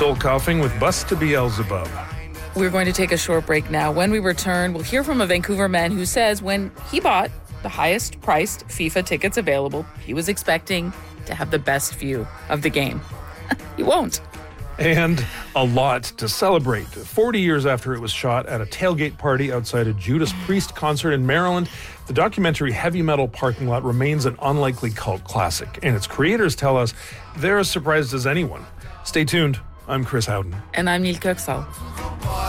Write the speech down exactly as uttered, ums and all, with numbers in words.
Soul Coughing with Bus to Beelzebub. We're going to take a short break now. When we return, we'll hear from a Vancouver man who says when he bought the highest priced FIFA tickets available, he was expecting to have the best view of the game. He won't. And a lot to celebrate. forty years after it was shot at a tailgate party outside a Judas Priest concert in Maryland, the documentary Heavy Metal Parking Lot remains an unlikely cult classic. And its creators tell us they're as surprised as anyone. Stay tuned. I'm Chris Howden. And I'm Neil Kirksall.